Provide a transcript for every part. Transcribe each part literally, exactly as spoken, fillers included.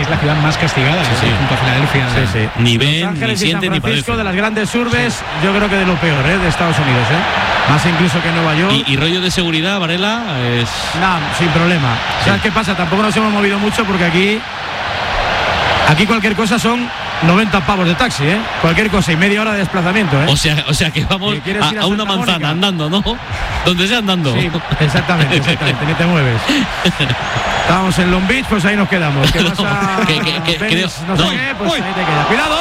es la ciudad más castigada, sí, sí. junto a Filadelfia. Sí, sí. Ni ven, ni sienten, ni padecen. De las grandes urbes, sí. yo creo que de lo peor, ¿eh? de Estados Unidos, ¿eh? Más incluso que Nueva York. ¿Y, y rollo de seguridad, Varela? Es... No, sin problema. Sí. ¿Sabes qué pasa? Tampoco nos hemos movido mucho porque aquí aquí cualquier cosa son noventa pavos de taxi, ¿eh? Cualquier cosa y media hora de desplazamiento, ¿eh? O sea, o sea que vamos a, a, a una manzana Mónica? andando, ¿no? Donde sea andando. Sí, exactamente, exactamente, ni te mueves. Estábamos en Long Beach, pues ahí nos quedamos. ¿Qué pasa? ¿Qué, qué, qué, Venice, no, no sé qué, pues Uy. ahí te quedas. ¡Cuidado!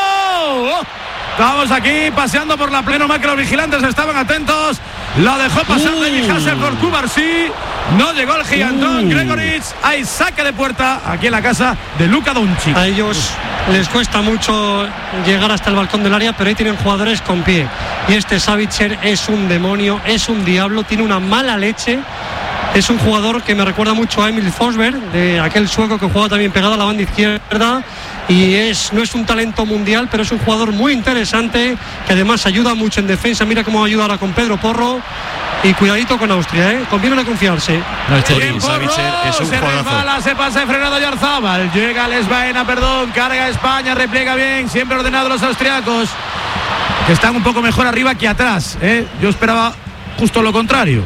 ¡Oh! Estamos aquí paseando por la pleno que los vigilantes estaban atentos. La dejó pasar uh. David Hassel por Cubarsí. No llegó el gigantón uh. Gregoric. Hay saque de puerta aquí en la casa de Luka Doncic. A ellos les cuesta mucho llegar hasta el balcón del área, pero ahí tienen jugadores con pie. Y este Savitzer es un demonio, es un diablo, tiene una mala leche. Es un jugador que me recuerda mucho a Emil Forsberg, de aquel sueco que jugaba también pegado a la banda izquierda. Y es, no es un talento mundial, pero es un jugador muy interesante, que además ayuda mucho en defensa. Mira cómo ayuda ahora con Pedro Porro. Y cuidadito con Austria, ¿eh? Conviene confiarse. No, este Bien, Savitzer es un se resbala, se pasa de frenado Yarzábal. Llega Lesbaena, perdón, carga España, repliega bien, siempre ordenado los austriacos, que están un poco mejor arriba que atrás, ¿eh? Yo esperaba justo lo contrario.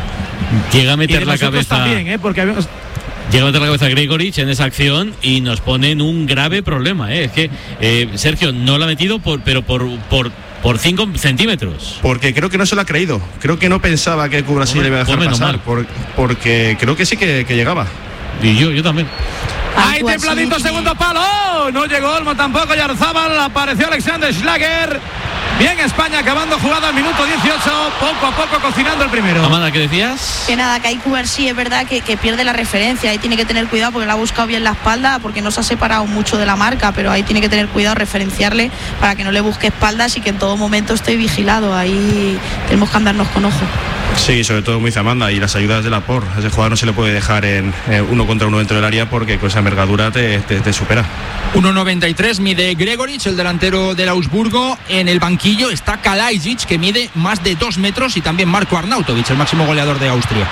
Llega a meter la cabeza también, ¿eh? Porque habíamos... Llega a meter la cabeza Gregoric en esa acción y nos pone en un grave problema, ¿eh? Es que eh, Sergio no lo ha metido por, pero por por por cinco centímetros. Porque creo que no se lo ha creído. Creo que no pensaba que Cubarsí le iba a dejar pasar. Por, porque creo que sí que, que llegaba. Y yo, yo también. Ahí templadito, segundo palo. ¡Oh! No llegó Olmo tampoco. Yarzábal, apareció Alexander Schlager. Bien España, acabando jugada al minuto dieciocho, poco a poco cocinando el primero. Amanda, ¿qué decías? Que nada, que hay Cubarsí, es verdad que, que pierde la referencia, ahí tiene que tener cuidado porque le ha buscado bien la espalda, porque no se ha separado mucho de la marca, pero ahí tiene que tener cuidado, referenciarle para que no le busque espaldas y que en todo momento esté vigilado, ahí tenemos que andarnos con ojo. Sí, sobre todo muy Zamanda y las ayudas de Laporte. A ese jugador no se le puede dejar en eh, uno contra uno dentro del área porque con esa envergadura te, te, te supera. uno noventa y tres mide Gregoric, el delantero del Augsburgo. En el banquillo está Kalajdzic, que mide más de dos metros, y también Marko Arnautovic, el máximo goleador de Austria.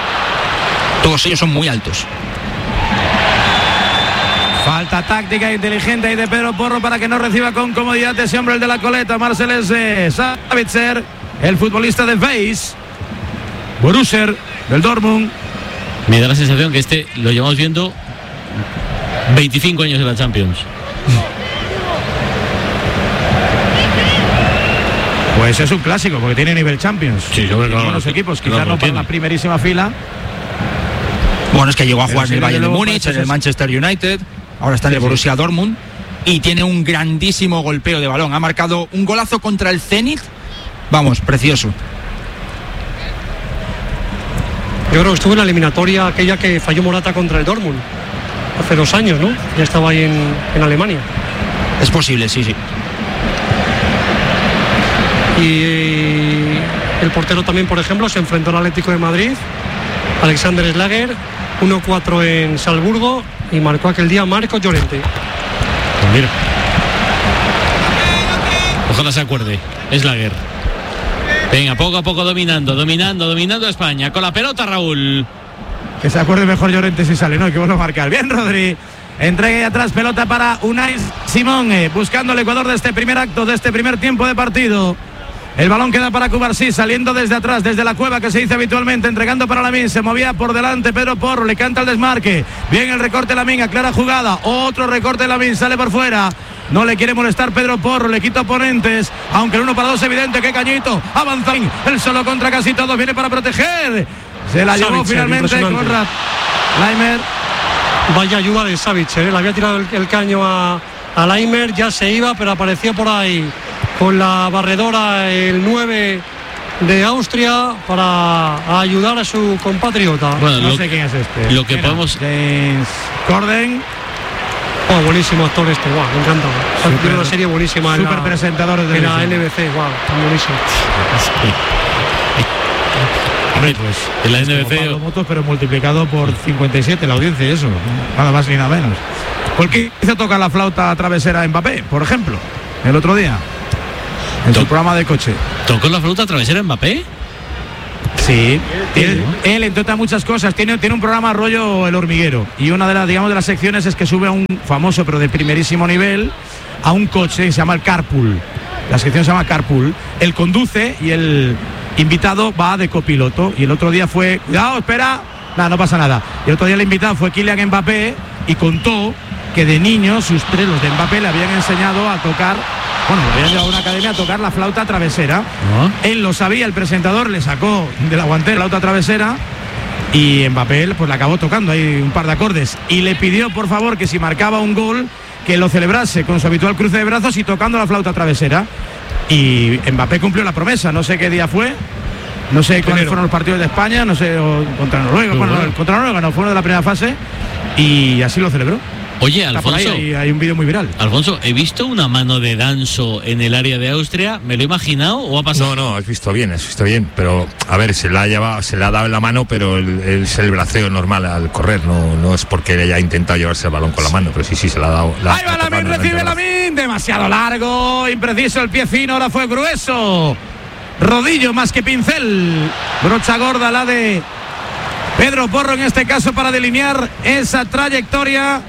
Todos ellos son muy altos. Falta táctica inteligente ahí de Pedro Porro para que no reciba con comodidad ese hombre, el de la coleta, Marcel Savitzer, el futbolista de Weiss. Borussia del Dortmund. Me da la sensación que este lo llevamos viendo veinticinco años en la Champions. Pues es un clásico porque tiene nivel Champions. Sí, yo creo que buenos no, equipos, claro, quizás no para la primerísima fila. Bueno, es que llegó a jugar en el Bayern de Múnich, en el es... Manchester United, ahora está en el sí, Borussia sí. Dortmund, y tiene un grandísimo golpeo de balón. Ha marcado un golazo contra el Zenit, vamos, precioso. Yo creo que estuvo en la eliminatoria aquella que falló Morata contra el Dortmund hace dos años, ¿no? Ya estaba ahí en, en Alemania. Es posible, sí, sí. Y el portero también, por ejemplo, se enfrentó al Atlético de Madrid, Alexander Schlager, uno cuatro en Salzburgo, y marcó aquel día Marco Llorente. Pues mira. Ojalá se acuerde, Schlager. Venga, poco a poco dominando, dominando, dominando a España. Con la pelota, Raúl. Que se acuerde mejor Llorente si sale, ¿no? Que vuelva a marcar. Bien, Rodri. Entrega y atrás, pelota para Unai Simón, eh, buscando el Ecuador de este primer acto, de este primer tiempo de partido. El balón queda para Cubarsí, saliendo desde atrás, desde la cueva que se dice habitualmente, entregando para Lamín. Se movía por delante Pedro Porro, le canta el desmarque. Bien el recorte de Lamín, aclara jugada. Otro recorte de Lamín, sale por fuera. No le quiere molestar Pedro Porro, le quita oponentes, aunque el uno para dos evidente, que Cañito, avanza, el solo contra casi todos, viene para proteger, se la llevó finalmente Konrad Laimer. Vaya ayuda de Savitzer, ¿eh? Le había tirado el, el caño a, a Laimer, ya se iba, pero apareció por ahí con la barredora el nueve de Austria para ayudar a su compatriota. Bueno, no lo, sé quién es este. Lo que Mira, podemos... James Corden. Oh, buenísimo actor este, wow, me encanta. Super, una serie buenísima. Super en la, presentador de en la N B C, wow, buenísimo. Hombre, pues en la N B C. Motos, pero multiplicado por cincuenta y siete la audiencia y eso, nada más ni nada menos. ¿Por qué hizo tocar la flauta travesera a Mbappé, por ejemplo, el otro día? En to- su programa de coche. ¿Tocó la flauta travesera a Mbappé? Sí, él, él entre otras muchas cosas tiene, tiene un programa rollo El Hormiguero, y una de las, digamos, de las secciones es que sube a un famoso pero de primerísimo nivel a un coche que se llama el Carpool. La sección se llama Carpool. Él conduce y el invitado va de copiloto, y el otro día fue, cuidado, espera, nada, no pasa nada. Y el otro día el invitado fue Kylian Mbappé y contó que de niños sus tres, los de Mbappé, le habían enseñado a tocar, bueno, le habían llevado a una academia a tocar la flauta travesera. ¿Ah? Él lo sabía, el presentador le sacó de la guantera la flauta travesera y Mbappé pues la acabó tocando ahí un par de acordes y le pidió por favor que si marcaba un gol que lo celebrase con su habitual cruce de brazos y tocando la flauta travesera. Y Mbappé cumplió la promesa, no sé qué día fue, no sé cuáles fueron los partidos de España, no sé, o contra Noruega, bueno, bueno. contra Noruega no, fue uno de la primera fase y así lo celebró. Oye, Alfonso, ahí, hay un vídeo muy viral. Alfonso, he visto una mano de Danso en el área de Austria, ¿me lo he imaginado o ha pasado? No, no, has visto bien, has visto bien, pero a ver, se la ha llevado, se le ha dado en la mano, pero el, el, es el braceo normal al correr, no, no es porque le haya intentado llevarse el balón con la mano, pero sí, sí, se la ha dado. La, ahí va Lamine, recibe Lamine, demasiado largo, impreciso el pie fino, ahora fue grueso, rodillo más que pincel, brocha gorda la de Pedro Porro en este caso para delinear esa trayectoria.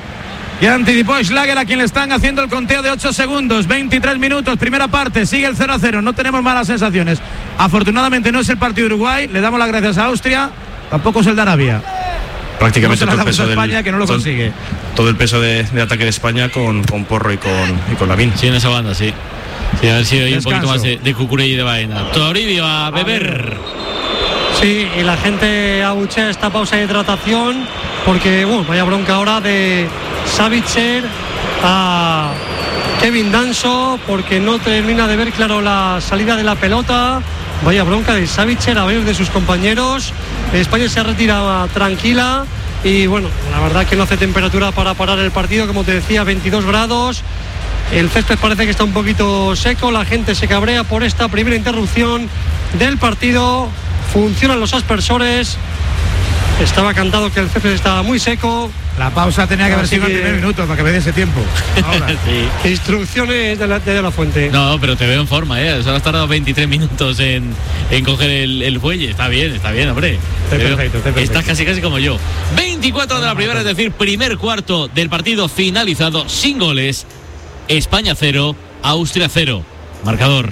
Y anticipó Schlager, a quien le están haciendo el conteo de ocho segundos, veintitrés minutos, primera parte, sigue el cero a cero, no tenemos malas sensaciones. Afortunadamente no es el partido de Uruguay, le damos las gracias a Austria, tampoco es el de Arabia. Prácticamente todo el peso de España, del, que no lo todo, consigue. Todo el peso de, de ataque de España con, con Porro y con, y con Lamine. Sí, en esa banda, sí. Sí, a ver si hay un poquito más de, de Cucurella y de Baena. Toribio a beber. Sí, y la gente abuchea esta pausa de hidratación porque, bueno, vaya bronca ahora de Savitzer a Kevin Danso porque no termina de ver claro la salida de la pelota. Vaya bronca de Savitzer a varios de sus compañeros. España se retira tranquila y, bueno, la verdad que no hace temperatura para parar el partido, como te decía, veintidós grados. El césped parece que está un poquito seco, la gente se cabrea por esta primera interrupción del partido. Funcionan los aspersores. Estaba cantado que el césped estaba muy seco. La pausa tenía que haber sido el primer minuto para que me diese tiempo. Ahora. Sí. Instrucciones de la, de la fuente. No, pero te veo en forma, ¿eh? Solo has tardado veintitrés minutos en, en coger el, el fuelle. Está bien, está bien, hombre. Estoy perfecto, estoy perfecto. Estás casi casi como yo. veinticuatro de la primera, es decir, primer cuarto del partido finalizado sin goles. España cero, Austria cero. Marcador.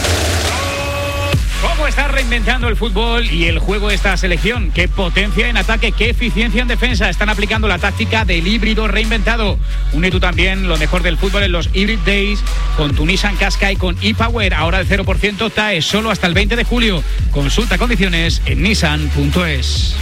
¿Cómo está reinventando el fútbol y el juego esta selección? ¿Qué potencia en ataque, qué eficiencia en defensa? Están aplicando la táctica del híbrido reinventado. Une tú también lo mejor del fútbol en los Hybrid Days con tu Nissan Qashqai con ePower. Ahora el cero por ciento T A E solo hasta el veinte de julio. Consulta condiciones en nissan punto es.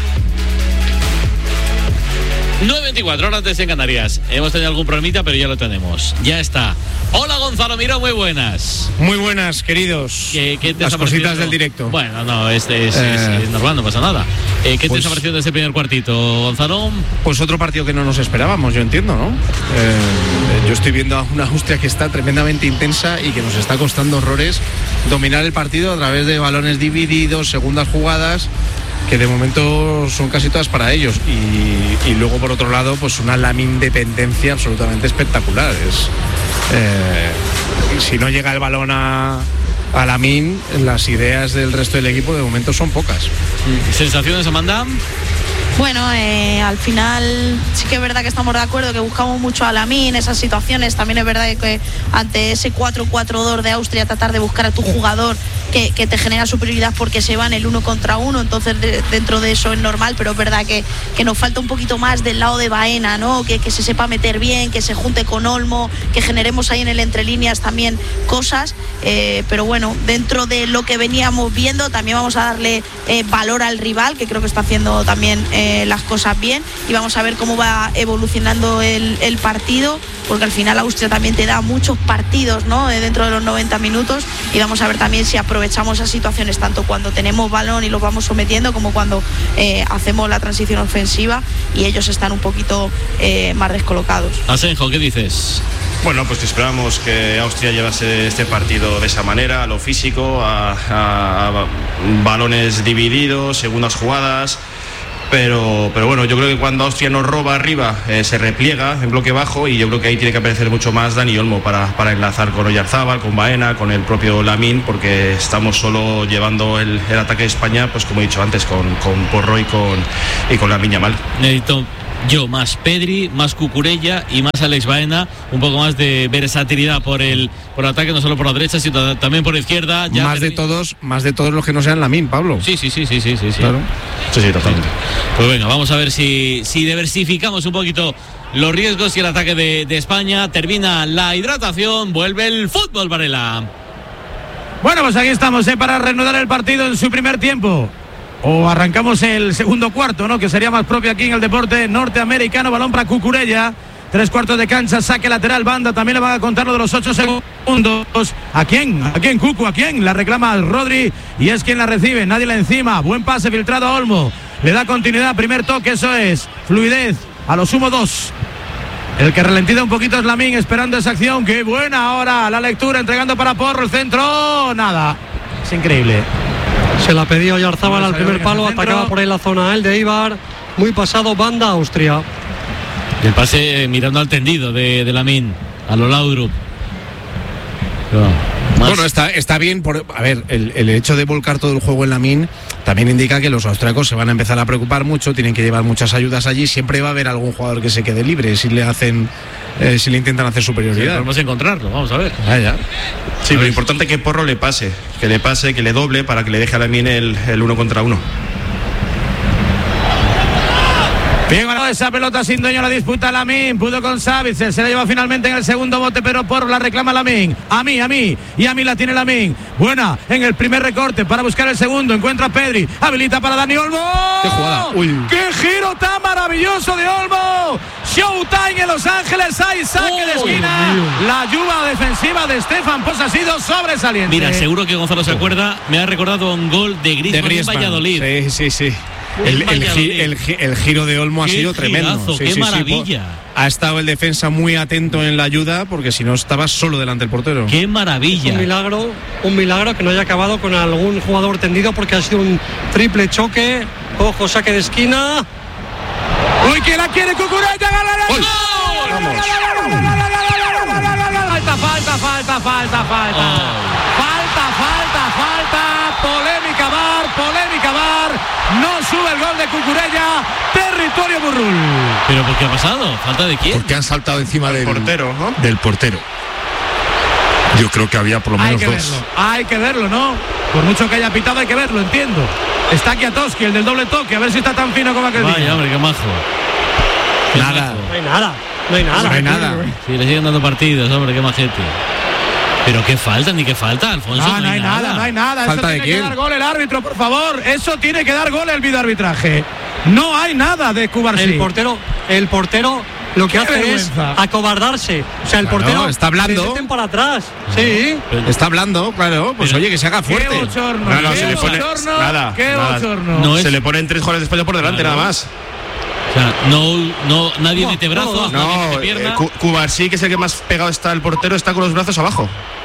nueve veinticuatro, horas antes en Canarias. Hemos tenido algún problemita, pero ya lo tenemos. Ya está. Hola Gonzalo Miró, muy buenas. Muy buenas, queridos. ¿Qué, qué te Las cositas parecido? del directo. Bueno, no, este es, eh, es, es normal, no pasa nada. Eh, ¿Qué pues, te ha parecido de este primer cuartito, Gonzalo? Pues otro partido que no nos esperábamos, yo entiendo, ¿no? Eh, yo estoy viendo a una Austria que está tremendamente intensa y que nos está costando horrores dominar el partido a través de balones divididos, segundas jugadas, que de momento son casi todas para ellos. Y, y luego, por otro lado, pues una Lamine dependencia absolutamente espectacular. Es, eh, si no llega el balón a, a Lamine, las ideas del resto del equipo de momento son pocas. ¿Sensaciones, Amanda? Bueno, eh, al final sí que es verdad que estamos de acuerdo que buscamos mucho a Lamine, esas situaciones. También es verdad que ante ese cuatro cuatro dos de Austria tratar de buscar a tu jugador que, que te genera superioridad porque se va en el uno contra uno, entonces de, dentro de eso es normal, pero es verdad que, que nos falta un poquito más del lado de Baena, ¿no? Que, que se sepa meter bien, que se junte con Olmo, que generemos ahí en el entre líneas también cosas, eh, pero bueno, dentro de lo que veníamos viendo también vamos a darle eh, valor al rival, que creo que está haciendo también eh, las cosas bien, y vamos a ver cómo va evolucionando el, el partido, porque al final Austria también te da muchos partidos, ¿no? Dentro de los noventa minutos, y vamos a ver también si aprovechamos esas situaciones tanto cuando tenemos balón y los vamos sometiendo como cuando eh, hacemos la transición ofensiva y ellos están un poquito eh, más descolocados. Asenjo, ¿qué dices? Bueno, pues esperamos que Austria llevase este partido de esa manera, a lo físico, a, a, a balones divididos, segundas jugadas. pero, pero bueno, yo creo que cuando Austria nos roba arriba, eh, se repliega en bloque bajo, y yo creo que ahí tiene que aparecer mucho más Dani Olmo para, para enlazar con Oyarzábal, con Baena, con el propio Lamine, porque estamos solo llevando el, el ataque de España, pues como he dicho antes, con, con Porro y con, y con Lamine Yamal. Necesito yo más Pedri, más Cucurella y más Alex Baena, un poco más de versatilidad por el por el ataque, no solo por la derecha, sino también por la izquierda. Ya más de todos, más de todos los que no sean Lamine, Pablo. Sí, sí, sí, sí, sí, sí, claro. Sí, sí, totalmente. Pues venga, vamos a ver si, si diversificamos un poquito los riesgos y el ataque de, de España. Termina la hidratación, vuelve el fútbol, Varela. Bueno, pues aquí estamos, ¿eh? Para reanudar el partido en su primer tiempo. O arrancamos el segundo cuarto, ¿no? Que sería más propio aquí en el deporte norteamericano. Balón para Cucurella. Tres cuartos de cancha, saque lateral, banda. También le van a contar lo de los ocho segundos. ¿A quién? ¿A quién, Cucu? ¿A quién? La reclama Rodri y es quien la recibe. Nadie la encima. Buen pase filtrado a Olmo. Le da continuidad. Primer toque, eso es. Fluidez. A lo sumo dos. El que ralentiza un poquito es Lamine, esperando esa acción. ¡Qué buena ahora! La lectura, entregando para Porro. El centro. Nada. Es increíble. Se la pedía Oyarzábal al primer palo, atacaba por ahí la zona el de Eibar, muy pasado, banda Austria. El pase eh, mirando al tendido de, de Lamine, a lo Laudrup. No, bueno, está, está bien, por, a ver, el, el hecho de volcar todo el juego en Lamine también indica que los austriacos se van a empezar a preocupar mucho, tienen que llevar muchas ayudas allí, siempre va a haber algún jugador que se quede libre si le hacen, eh, si le intentan hacer superioridad. Sí, vamos a encontrarlo, vamos a ver. Ah, ya. Sí, lo importante es que Porro le pase, que le pase, que le doble para que le deje a Lamine el, el uno contra uno. Bien, ganado esa pelota sin dueño, la disputa Lamine, pudo con Savitzer, se la lleva finalmente en el segundo bote, pero Porro la reclama Lamine, a mí, a mí, y a mí la tiene Lamine, buena en el primer recorte para buscar el segundo, encuentra a Pedri, habilita para Dani Olmo. ¡Qué jugada! Uy. ¡Qué giro tan maravilloso de Olmo! Showtime en Los Ángeles, hay saque de esquina, la ayuda defensiva de Stefan Pos ha sido sobresaliente. Mira, seguro que Gonzalo se acuerda, me ha recordado un gol de Griezmann, de Griezmann en Valladolid. Sí, sí, sí. El, el, el, el giro de Olmo ha sido tremendo. Girazo, sí, qué sí, maravilla. Sí, ha estado el defensa muy atento en la ayuda, porque si no estaba solo delante del portero. Qué maravilla. Un milagro, un milagro que no haya acabado con algún jugador tendido, porque ha sido un triple choque. Ojo, saque de esquina. Uy, que la quiere Cucurella, gana el gol. Falta, falta, falta, falta, falta. Falta, falta, falta. Polémica V A R, polémica V A R. No sube el gol de Cucurella. Territorio Burrul. ¿Pero por qué ha pasado? ¿Falta de quién? Porque han saltado encima del portero, ¿no? Del portero. Yo creo que había por lo menos hay que dos. Verlo, hay que verlo, ¿no? Por mucho que haya pitado hay que verlo, entiendo. Está Kiatowski, el del doble toque, a ver si está tan fino como aquel Vaya, día. hombre, qué majo. Qué nada. Majo. No hay nada, no hay nada. No hay nada. Sí, le siguen dando partidos, hombre, qué majete. Pero qué falta, ni qué falta, Alfonso. No, no, no hay nada, nada, no hay nada. ¿Falta Eso de tiene quién? que dar gol el árbitro, por favor. Eso tiene que dar gol el videoarbitraje. No hay nada de Cubarsí. El portero, el portero lo que Qué hace vergüenza. es acobardarse. O sea, el Claro, portero está hablando. se meten para atrás. Sí. Está hablando, claro. Pues Pero, oye, que se haga Qué fuerte. bochorno, No, no, qué se le pone bochorno, nada, qué nada. bochorno. No es- Se le ponen tres jugadores de España por delante, Claro. nada más. O sea, no, no, nadie No, mete brazos, no, nadie No, mete eh, pierna. Cu- Cubarsí, que es el que más pegado está el portero, está con los brazos abajo.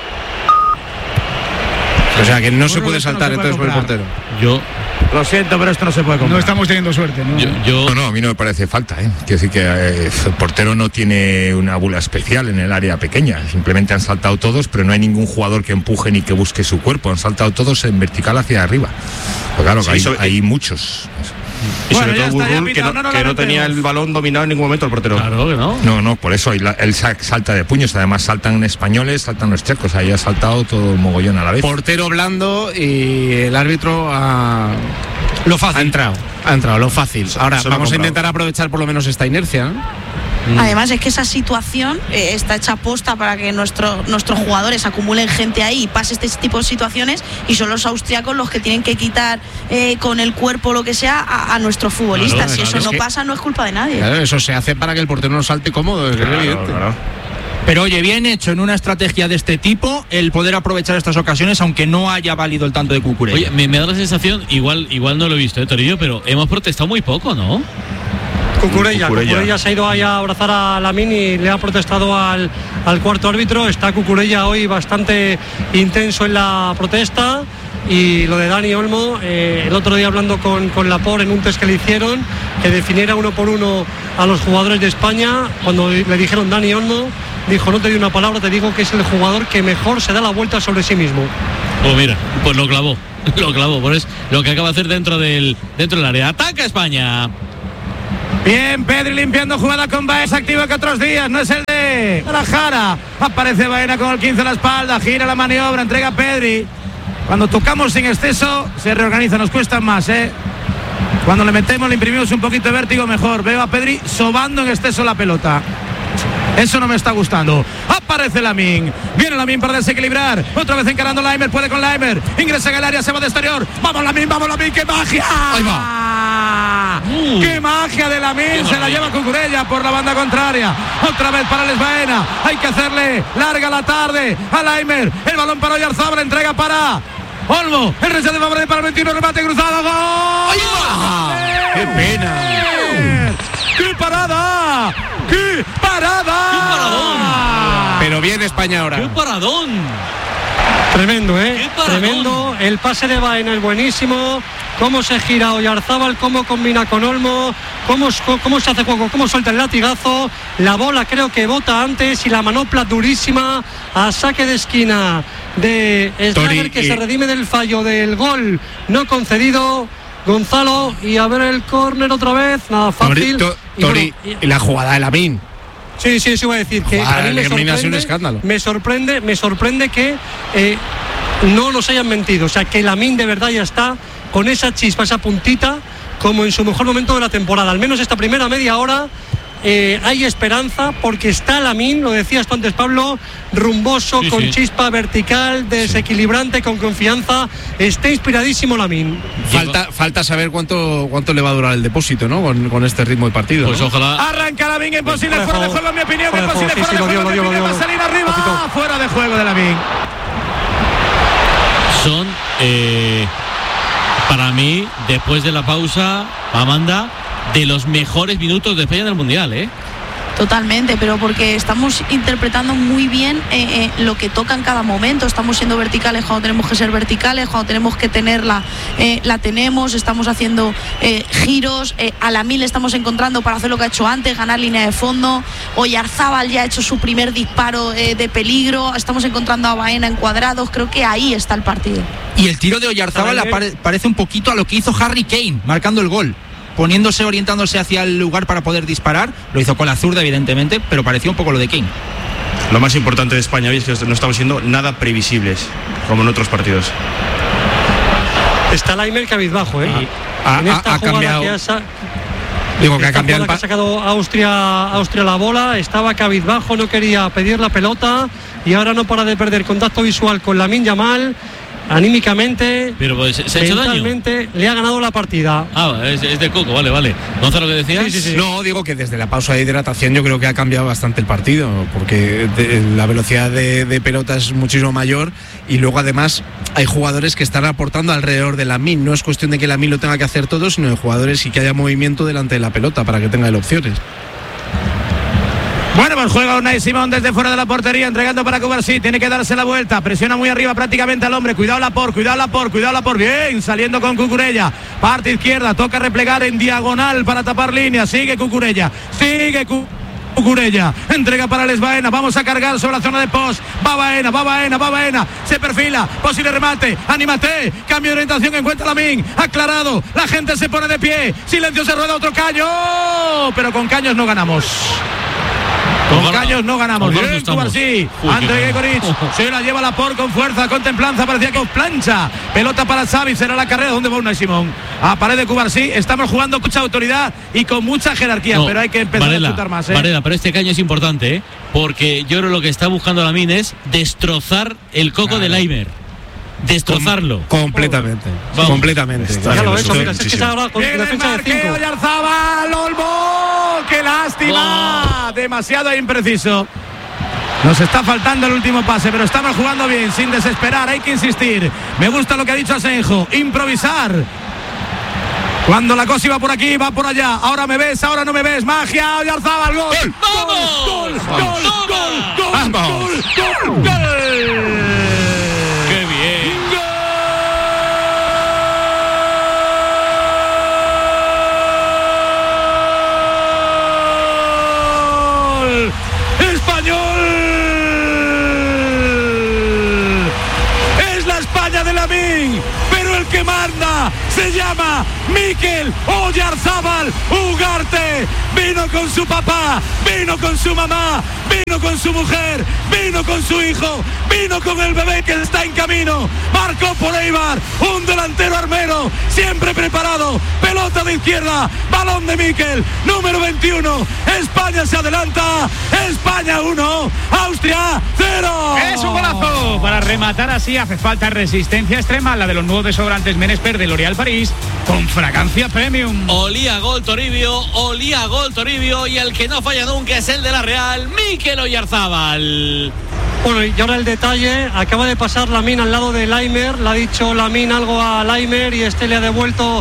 O sea, que no se Burrul, puede esto no saltar se puede entonces por el comprar. portero. Yo, Lo siento, pero esto no se puede comprar. No estamos teniendo suerte, ¿no? yo, yo No, no, a mí no me parece falta, ¿eh? Quiero decir que eh, el portero no tiene una bula especial en el área pequeña. Simplemente han saltado todos, pero no hay ningún jugador que empuje ni que busque su cuerpo. Han saltado todos en vertical hacia arriba. Pues claro, Sí, hay, sobre- hay muchos. Y Bueno, sobre ya todo está, ya Burrul, que pitado, no, no, no que no lamentemos. tenía el balón dominado en ningún momento el portero. claro que no. No, no, por eso hay la- él sa- salta de puños. Además saltan españoles, saltan los checos. Ahí ha saltado todo el mogollón a la vez. Portero blando y el árbitro ha, Lo fácil. ha entrado. Ha entrado, lo fácil. Ahora, se lo ha vamos a comprado. intentar aprovechar por lo menos esta inercia, ¿no? Además es que esa situación eh, está hecha posta para que nuestro, nuestros jugadores acumulen gente ahí y pase este tipo de situaciones, y son los austriacos los que tienen que quitar eh, con el cuerpo lo que sea a, a nuestros futbolistas. Claro, si claro, eso es no que- pasa, no es culpa de nadie. Claro, eso se hace para que el portero no salte cómodo, es Claro, evidente. claro. Pero oye, bien hecho en una estrategia de este tipo el poder aprovechar estas ocasiones, aunque no haya válido el tanto de Cucurella. Oye, me, me da la sensación, igual, igual no lo he visto, ¿eh, Torillo? Pero hemos protestado muy poco, ¿no? Cucurella, Cucurella. Cucurella se ha ido ahí a abrazar a Lamine y le ha protestado al, al cuarto árbitro. Está Cucurella hoy bastante intenso en la protesta. Y lo de Dani Olmo, eh, el otro día hablando con, con Laporte en un test que le hicieron, que definiera uno por uno a los jugadores de España, cuando le dijeron Dani Olmo, dijo: no te digo una palabra, te digo que es el jugador que mejor se da la vuelta sobre sí mismo. Pues mira, pues lo clavó, lo clavó, por eso lo que acaba de hacer dentro del, dentro del área. ¡Ataca España! Bien, Pedri limpiando jugada con Baena, activo que otros días, no es el de la Jara. Aparece Baena con el quince a la espalda, gira la maniobra, entrega a Pedri. Cuando tocamos sin exceso, se reorganiza, nos cuesta más, ¿eh? Cuando le metemos, le imprimimos un poquito de vértigo, mejor. Veo a Pedri sobando en exceso la pelota. Eso no me está gustando. Aparece Lamine. Viene Lamine para desequilibrar. Otra vez encarando Laimer. Puede con Laimer. Ingresa en el área, se va de exterior. Vamos Lamine, vamos Lamine. ¡Qué magia! Ahí va. Uh, ¡Qué magia de Lamine! Se la lleva Cucurella por la banda contraria. Otra vez para Les Baena. Hay que hacerle larga la tarde a Laimer. El balón para Oyarzábal. Entrega para Olmo. El rechazo de Fabre para el veintiuno. Remate cruzado. ¡Gol! ¡Ahí va! ¡Qué pena! ¡Qué parada! ¡Qué parada! ¡Qué paradón! Pero bien España ahora. ¡Qué paradón! Tremendo, ¿eh? ¡Qué paradón! Tremendo. El pase de Baena es buenísimo. Cómo se gira Oyarzábal, cómo combina con Olmo, cómo, cómo se hace juego, cómo suelta el latigazo. La bola creo que bota antes y la manopla durísima a saque de esquina de Schlager, que y... se redime del fallo del gol no concedido. Gonzalo, y a ver el córner otra vez, nada fácil. Tori, y, Tori, bueno, y, y la jugada de Lamine. Sí, sí, eso iba a decir que Joder, a mí me sorprende, un escándalo. me sorprende, me sorprende que eh, no nos hayan mentido, o sea, que Lamine de verdad ya está con esa chispa, esa puntita, como en su mejor momento de la temporada. Al menos esta primera media hora eh, hay esperanza, porque está Lamine, lo decías tú antes, Pablo, rumboso, sí, con sí. chispa vertical, desequilibrante, sí. con confianza. Está inspiradísimo Lamine. Falta, falta saber cuánto, cuánto le va a durar el depósito, ¿no? Con, con este ritmo de partido. Pues ¿no? ojalá. Arranca Lamine, imposible, fuera de juego, en mi opinión, fuera imposible, sí, fuera sí, de juego, lo dio, lo dio, va a salir arriba, Poquito. fuera de juego de Lamine. Son, eh, para mí, después de la pausa, Amanda, de los mejores minutos de España del Mundial, ¿eh? Totalmente, pero porque estamos interpretando muy bien eh, eh, lo que toca en cada momento. Estamos siendo verticales cuando tenemos que ser verticales, cuando tenemos que tenerla, eh, la tenemos. Estamos haciendo eh, giros, eh, a Lamine le estamos encontrando para hacer lo que ha hecho antes, ganar línea de fondo. Oyarzábal ya ha hecho su primer disparo eh, de peligro. Estamos encontrando a Baena en cuadrados. Creo que ahí está el partido. Y el tiro de Oyarzábal pare- parece un poquito a lo que hizo Harry Kane, marcando el gol, poniéndose, orientándose hacia el lugar para poder disparar. Lo hizo con la zurda, evidentemente, pero parecía un poco lo de Kane. Lo más importante de España hoy es que no estamos siendo nada previsibles, como en otros partidos. Está Laimer cabizbajo, ¿eh? Ha, en esta ha, ha cambiado. Que ha sa- Digo que ha cambiado el pa- que ha sacado Austria, Austria la bola, estaba cabizbajo, no quería pedir la pelota y ahora no para de perder contacto visual con Lamine Yamal. Anímicamente, pero pues, ¿se ha hecho daño? Le ha ganado la partida. Ah, es, es de Coco, vale, vale. Gonzalo, ¿qué decías? Sí, sí, sí. No, digo que desde la pausa de hidratación yo creo que ha cambiado bastante el partido, porque de, la velocidad de, de pelota es muchísimo mayor y luego además hay jugadores que están aportando alrededor de Lamine. No es cuestión de que Lamine lo tenga que hacer todo, sino de jugadores y que haya movimiento delante de la pelota para que tenga opciones. Bueno, pues juega Unai Simón desde fuera de la portería, entregando para Cubarsí, tiene que darse la vuelta, presiona muy arriba prácticamente al hombre, cuidado Laporte, cuidado Laporte, cuidado Laporte, bien, saliendo con Cucurella, parte izquierda, toca replegar en diagonal para tapar línea, sigue Cucurella, sigue Cucurella. Cucurella, entrega para Les Baena, vamos a cargar sobre la zona de post, va Baena, va Baena, va Baena, se perfila, posible remate, anímate, cambio de orientación, encuentra Lamine, aclarado, la gente se pone de pie, silencio, se rueda otro caño, pero con caños no ganamos. Con Ojalá. Caños no ganamos. Bien, Cubarsí. André Gregoric se la lleva Laporte con fuerza, con templanza. Parecía que os plancha. Pelota para Xavi. Será la carrera. ¿Dónde va Unai Simón? A pared de Cubarsí. Estamos jugando con mucha autoridad y con mucha jerarquía. No, pero hay que empezar Varela, a chutar más. ¿eh? Varela, pero este caño es importante, ¿eh? Porque yo creo que lo que está buscando Lamine es destrozar el coco claro. de Laimer. Destrozarlo. Com- completamente. Vamos. Completamente. Ya lo he hecho, mira, es que se ha hablado con defensa de cinco. Oyarzábal, Olmo. ¡Qué lástima! Wow. Demasiado impreciso. Nos está faltando el último pase, pero estamos jugando bien, sin desesperar, hay que insistir. Me gusta lo que ha dicho Asenjo, improvisar. Cuando la cosa iba por aquí, va por allá. Ahora me ves, ahora no me ves. Magia, Oyarzábal, gol. ¡Gol! ¡Vamos! ¡Gol! ¡Gol! ¡Gol! ¡Gol! ¡Gol! ¡Gol! ¡Gol! ¡Gol! ¡Qué bien! ¡Gol! Lamin, pero el que manda se llama Mikel Oyarzábal Ugarte. Vino con su papá, vino con su mamá, vino con su mujer, vino con su hijo, vino con el bebé que está en camino. Marcó por Eibar, un delantero armero, siempre preparado. Pelota de izquierda, balón de Mikel, número veintiuno. España se adelanta, España uno, Austria cero. Es un golazo. Para rematar así hace falta resistencia extrema, la de los nuevos desodorantes Menesper de L'Oréal París, con fragancia premium. Olía gol Toribio, olía gol Toribio, y el que no falla nunca es el de la Real, Mikel Oyarzábal. Bueno, y ahora el detalle, acaba de pasar Lamin al lado de Laimer, le ha dicho Lamin algo a Laimer y este le ha devuelto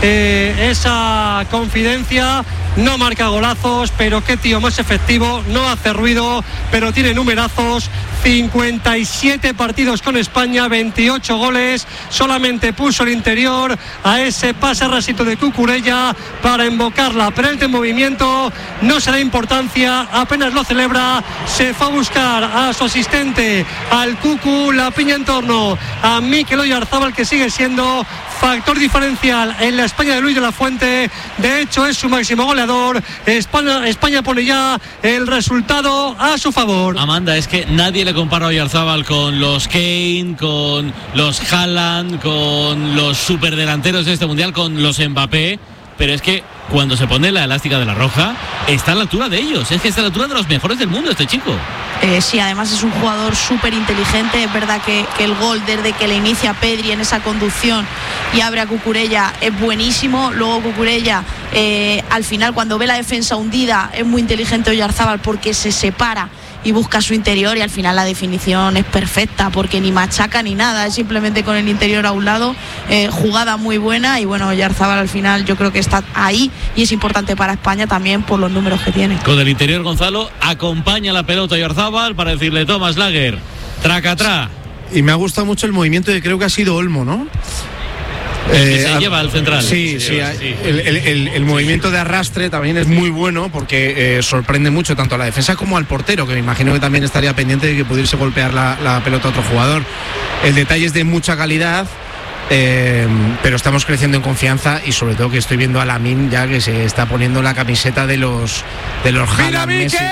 eh, esa confidencia. No marca golazos, pero qué tío más efectivo, no hace ruido, pero tiene numerazos. cincuenta y siete partidos con España, veintiocho goles, solamente puso el interior a ese pase rasito de Cucurella para invocarla, pero el de movimiento no se da importancia, apenas lo celebra, se fue a buscar a su asistente, al Cucu, la piña en torno a Mikel Oyarzábal, que sigue siendo factor diferencial en la España de Luis de la Fuente. De hecho es su máximo goleador. España, España pone ya el resultado a su favor. Amanda, es que nadie le compara a Oyarzábal con los Kane, con los Haaland, con los superdelanteros de este mundial, con los Mbappé, pero es que cuando se pone la elástica de la roja está a la altura de ellos, es que está a la altura de los mejores del mundo este chico. Eh, sí, además es un jugador súper inteligente. Es verdad que, que el gol desde que le inicia Pedri en esa conducción y abre a Cucurella es buenísimo. Luego Cucurella eh, al final, cuando ve la defensa hundida, es muy inteligente Oyarzábal porque se separa y busca su interior, y al final la definición es perfecta porque ni machaca ni nada, es simplemente con el interior a un lado. Eh, jugada muy buena, y bueno, Oyarzábal al final yo creo que está ahí y es importante para España también por los números que tiene. Con el interior, Gonzalo acompaña la pelota Oyarzábal para decirle: Thomas Lager, tracatrá. Y me ha gustado mucho el movimiento, que creo que ha sido Olmo, ¿no? El que Eh, se lleva al central. Sí, Se sí, lleva, el, sí. el- el- el movimiento de arrastre también es muy bueno, porque eh, sorprende mucho tanto a la defensa como al portero, que me imagino que también estaría pendiente de que pudiese golpear la, la pelota a otro jugador. El detalle es de mucha calidad, eh, pero estamos creciendo en confianza, y sobre todo que estoy viendo a Lamin ya que se está poniendo la camiseta de los de los ¡Mira, Haaland, Messi. Mikel!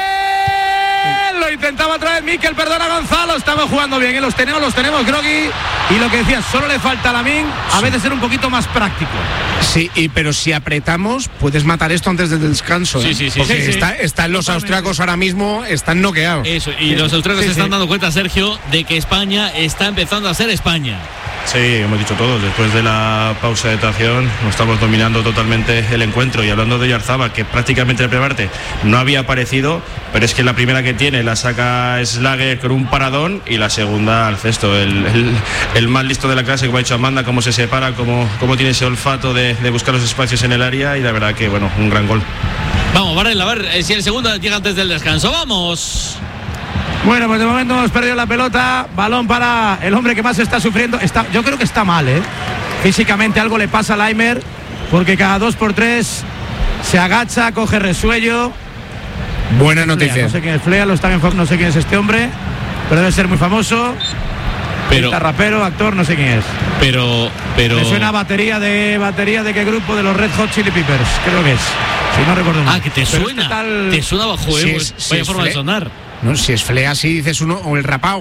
Lo intentaba otra vez Mikel, perdona Gonzalo, estamos jugando bien, ¿eh? los tenemos, los tenemos, Grogui, y lo que decías, solo le falta a Lamin a veces ser un poquito más práctico. Sí, y, pero si apretamos, puedes matar esto antes del descanso. Sí, ¿eh? sí, sí, Porque sí, sí. está, están los Totalmente. austriacos ahora mismo, están noqueados. Eso, y los austriacos Sí, se están sí. dando cuenta, Sergio, de que España está empezando a ser España. Sí, hemos dicho todos, después de la pausa de tracción nos estamos dominando totalmente el encuentro. Y hablando de Oyarzábal, que prácticamente en la primera parte no había aparecido, pero es que la primera que tiene la saca Slager con un paradón, y la segunda al cesto. El, el, el más listo de la clase, como ha dicho Amanda, cómo se separa, cómo, cómo tiene ese olfato de, de buscar los espacios en el área, y la verdad que, bueno, un gran gol. Vamos, Varela, a ver eh, si el segundo llega antes del descanso. ¡Vamos! Bueno, pues de momento hemos perdido la pelota. Balón para el hombre que más está sufriendo. Está, yo creo que está mal, ¿eh? Físicamente algo le pasa a Laimer, porque cada dos por tres se agacha, coge resuello. Buena Flea, noticia. no sé quién es Flea, lo están en Fox, no sé quién es este hombre, pero debe ser muy famoso. Pero, Está rapero, actor, no sé quién es. pero, pero. Me suena a batería de batería de qué grupo, de los Red Hot Chili Peppers, creo que es. Si no recuerdo mal. Ah, que te Pero suena. este tal- Te suena bajo, Si eh, es- pues, si vaya es forma de Fle- sonar. No, si es Flea, sí dices uno, o el rapao.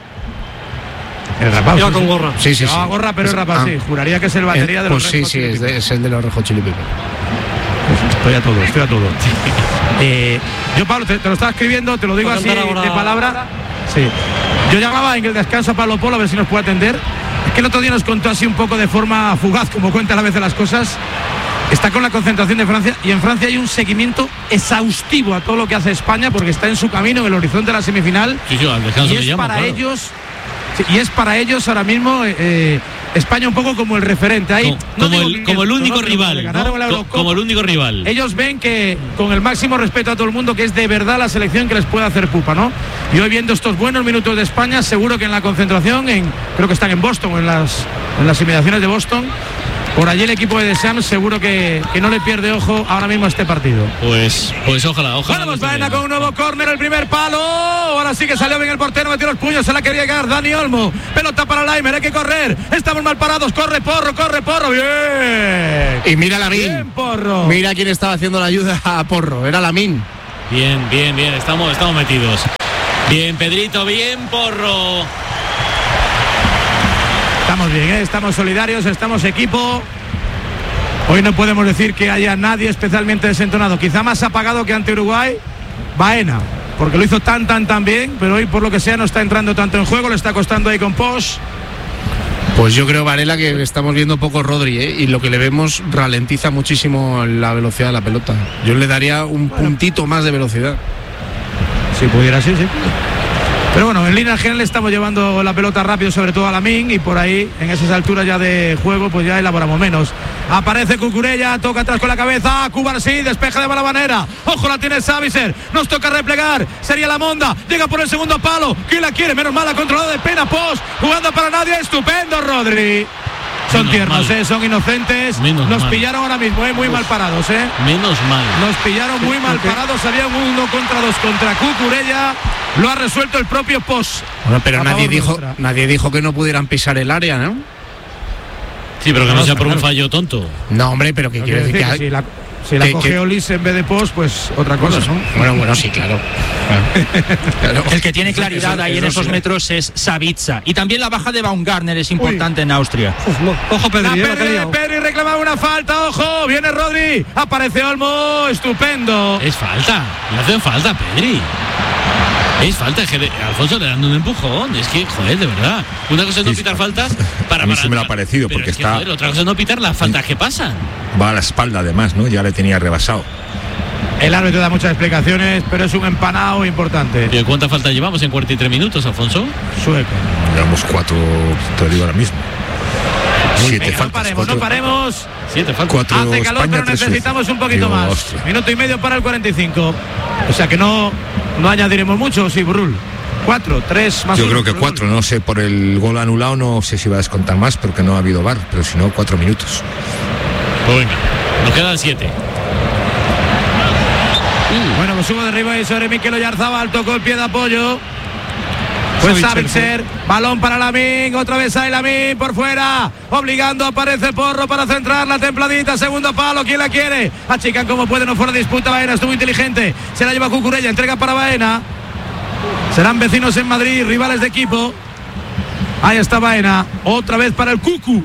El rapado. Iba sí, con sí. gorra. Sí, sí, sí. Llevaba gorra, pero es rapado, Ah. sí. Juraría que es el batería Eh, de los pues Red sí, Hot sí, Chili es, de- Peppers. es el de los Red Hot Chili Peppers. Estoy a todo, estoy a todo. Eh, yo, Pablo, te, te lo estaba escribiendo, te lo digo Voy a así cantar ahora- de palabra. Sí. Yo llamaba en el descanso a Pablo Polo a ver si nos puede atender. Es que el otro día nos contó así un poco de forma fugaz, como cuenta a la vez de las cosas. Está con la concentración de Francia, y en Francia hay un seguimiento exhaustivo a todo lo que hace España, porque está en su camino, en el horizonte de la semifinal. Sí, sí, al descanso Y me es llamo, para claro. ellos, sí, y es para ellos ahora mismo eh, España un poco como el referente. Ahí, Como, no como digo el, que- como el no, único pero rival, le ¿no? ganaron la Co- Eurocopa. Como el único rival. Ellos ven que, con el máximo respeto a todo el mundo, que es de verdad la selección que les puede hacer pupa, ¿no? Y hoy, viendo estos buenos minutos de España, seguro que en la concentración, en, creo que están en Boston, en las, en las inmediaciones de Boston, por allí el equipo de Deschamps seguro que, que no le pierde ojo ahora mismo a este partido. Pues, pues ojalá, ojalá. Bueno, pues Baena con un nuevo córner, el primer palo. Ahora sí que salió bien el portero, metió los puños, se la quería llegar Dani Olmo. Pelota para Laimer, hay que correr. Estamos mal parados, corre Porro, corre Porro, bien. Y mira Lamine. Bien, Porro. Mira quién estaba haciendo la ayuda a Porro, era Lamine. Bien, bien, bien, estamos, estamos metidos. Bien, Pedrito, bien, Porro. Estamos bien, ¿eh? Estamos solidarios, estamos equipo. Hoy no podemos decir que haya nadie especialmente desentonado. Quizá más apagado que ante Uruguay, Baena, porque lo hizo tan, tan, tan bien, pero hoy por lo que sea no está entrando tanto en juego, le está costando ahí con Posch. Pues yo creo, Varela, que estamos viendo poco Rodri, ¿eh? Y lo que le vemos ralentiza muchísimo la velocidad de la pelota. Yo le daría un bueno, puntito más de velocidad. Si pudiera, sí, sí. Pero bueno, en línea general estamos llevando la pelota rápido, sobre todo a Lamine, y por ahí, en esas alturas ya de juego, pues ya elaboramos menos. Aparece Cucurella, toca atrás con la cabeza, Cubar sí, despeja de mala manera. Ojo, la tiene Savicer, nos toca replegar, sería la Monda, llega por el segundo palo, ¿quién la quiere? Menos mal, la controlado de pena, Posch, jugando para nadie, estupendo Rodri. Son Menos tiernos, eh, son inocentes. Menos Nos mal. pillaron ahora mismo, eh, muy Uf. mal parados. Eh. Menos mal. Nos pillaron muy mal parados. Había uno contra dos contra Cucurella. Lo ha resuelto el propio Posch. Bueno, pero nadie dijo, nadie dijo que no pudieran pisar el área, ¿no? Sí, pero que no, no sea por claro. un fallo tonto. No, hombre, pero que quiero decir que, que si la, si la coge Olis en vez de Posch, pues otra cosa, ¿no? Bueno, bueno, sí, claro. claro. El que tiene claridad eso, ahí eso, en esos sí. metros es Savitza. Y también la baja de Baumgartner es importante Uy. en Austria. Uf, no. Ojo, Pedri. La Pedri, Pedri reclamaba una falta, ojo. Viene Rodri. Aparece Olmo. Estupendo. Es falta. Le hacen falta, Pedri. Es falta, es que Alfonso le dan un empujón. Es que, joder, de verdad. Una cosa es no pitar faltas para. A mí para, sí me lo ha parecido, porque es que, está. Joder, otra cosa es no pitar las faltas que pasan. Va a la espalda, además, ¿no? Ya le tenía rebasado. El árbitro da muchas explicaciones, pero es un empanado importante. ¿Y cuántas faltas llevamos en cuarenta y tres minutos, Alfonso? Sueco. Llevamos cuatro, te digo ahora mismo. Siete Venga, faltas. No paremos, cuatro, no paremos. Siete faltas. Cuatro Hace calor, España, pero necesitamos Suecia. un poquito Digo, más. Hostia. Minuto y medio para el cuarenta y cinco. O sea que no, no añadiremos mucho, sí, Burrul. Cuatro, tres más. Yo uno, creo que cuatro, no sé, por el gol anulado no sé si va a descontar más, porque no ha habido V A R, pero si no, cuatro minutos. Pues venga, nos quedan siete. Bueno, pues subo de arriba y sobre Mikel Oyarzabal, tocó el pie de apoyo. Pues Savitzer, balón para Lamine, otra vez hay Lamine por fuera, obligando, aparece Porro para centrar la templadita, segundo palo, ¿quién la quiere? Achican como puede, no fuera disputa, Baena estuvo inteligente, se la lleva Cucurella, entrega para Baena. Serán vecinos en Madrid, rivales de equipo. Ahí está Baena, otra vez para el Cucu.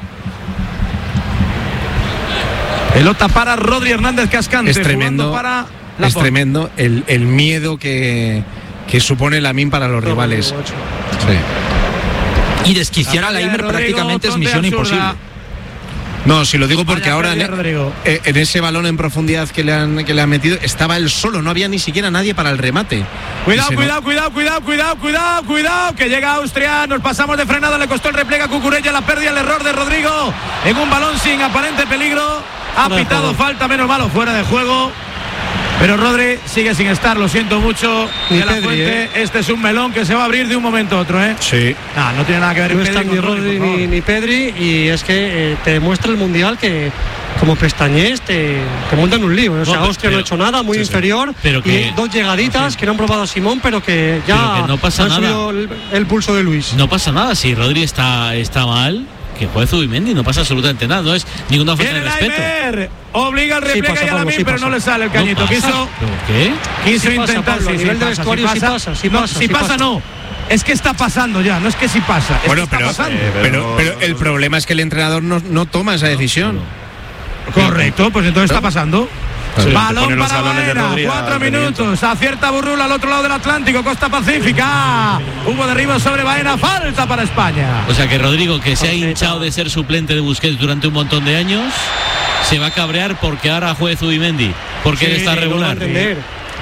Pelota para Rodri Hernández Cascante. Es tremendo, para es tremendo el, el miedo que, que supone Lamine para los rivales. Sí. Y desquiciar a Laimer prácticamente es misión absurda. imposible. No, si lo digo porque Vaya ahora en, en ese balón en profundidad que le han que le han metido estaba él solo, no había ni siquiera nadie para el remate. Cuidado, cuidado, no... cuidado, cuidado, cuidado, cuidado, cuidado, que llega Austria, nos pasamos de frenada, le costó el repliegue a Cucurella, la pérdida, el error de Rodrigo en un balón sin aparente peligro. Ha pitado falta, menos malo, fuera de juego. Pero Rodri sigue sin estar, lo siento mucho. Ni de la Pedri, Fuente, ¿eh? Este es un melón que se va a abrir de un momento a otro, ¿eh? Sí. No, no tiene nada que ver. No están ni Rodri ni, ni Pedri, y es que eh, te demuestra el Mundial que como pestañés te, te montan un lío. O sea, no, Austria pero, no ha hecho nada, muy sí, inferior. Sí. Pero que, y dos llegaditas sí. que no han probado a Simón, pero que ya pero que no pasa han nada. subido el, el pulso de Luis. No pasa nada, si Rodri está, está mal, que juegue Zubimendi, no pasa absolutamente nada, no es ninguna falta de respeto. Laimer, obliga el repliegue sí, y a Lamine, sí, pero no le sale el cañito. No quiso, ¿Qué? Quiso sí intentar, pasa, Pablo, sí, a nivel sí, de vestuario si pasa, si pasa, si pasa, no. Es que está pasando ya, no es que si pasa. Es bueno, que pero, está pasando. Eh, pero, pero, pero el problema es que el entrenador no, no toma esa decisión. Correcto, pues entonces ¿no? está pasando. Sí, balón para Baena, cuatro minutos, acierta Burrul al otro lado del Atlántico, costa pacífica. Hubo derribo sobre Baena, falta para España. O sea que Rodrigo, que se ha hinchado de ser suplente de Busquets durante un montón de años, se va a cabrear porque ahora juegue Zubimendi, porque sí, él está regular.